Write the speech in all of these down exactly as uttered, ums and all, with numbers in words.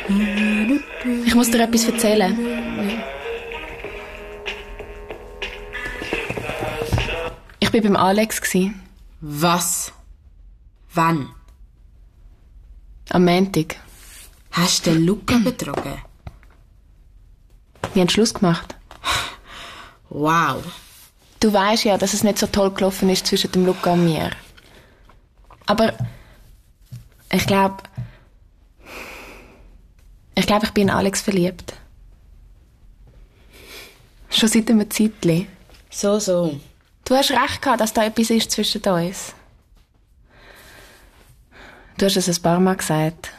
Ich muss dir etwas erzählen. Ich war beim Alex. Was? Wann? Am Montag. Hast du den Luca betrogen? Wir haben Schluss gemacht. Wow. Du weisst ja, dass es nicht so toll gelaufen ist zwischen dem Luca und mir. Aber ich glaube, ich glaube, ich bin in Alex verliebt. Schon seit einem Zeitchen. So, so. Du hast recht gehabt, dass da etwas ist zwischen uns. Du hast es ein paar Mal gesagt.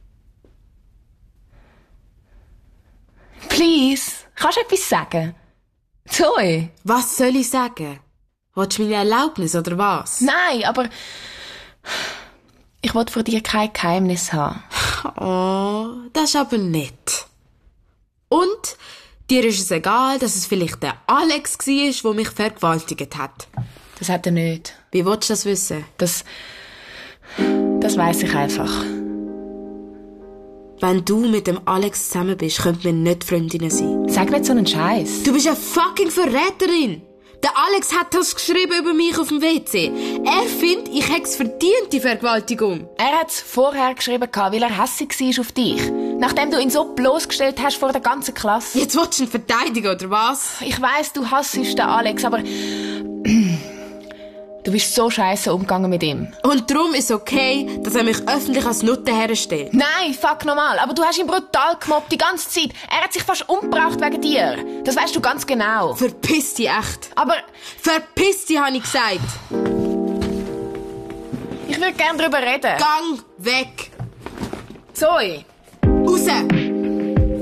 Please, kannst du etwas sagen? Zoe? Was soll ich sagen? Willst du meine Erlaubnis oder was? Nein, aber ich will vor dir kein Geheimnis haben. Oh, das ist aber nett. Und dir ist es egal, dass es vielleicht der Alex war, der mich vergewaltigt hat. Das hat er nicht. Wie willst du das wissen? Das, das weiss ich einfach. Wenn du mit dem Alex zusammen bist, könnten wir nicht Freundinnen sein. Sag nicht so einen Scheiß. Du bist eine fucking Verräterin! Der Alex hat das geschrieben über mich auf dem W C. Er findet, ich hätte es verdient, die Vergewaltigung. Er hat es vorher geschrieben, weil er hässig war auf dich. Nachdem du ihn so bloßgestellt hast vor der ganzen Klasse. Jetzt willst du ihn verteidigen, oder was? Ich weiss, du hasst den Alex, aber du bist so scheisse umgegangen mit ihm. Und darum ist es okay, dass er mich öffentlich als Nutte herstellt. Nein, fuck normal. Aber du hast ihn brutal gemobbt die ganze Zeit. Er hat sich fast umgebracht wegen dir. Das weißt du ganz genau. Verpiss dich echt. Aber verpiss dich, habe ich gesagt. Ich würde gerne darüber reden. Gang weg. Zoe. Raus.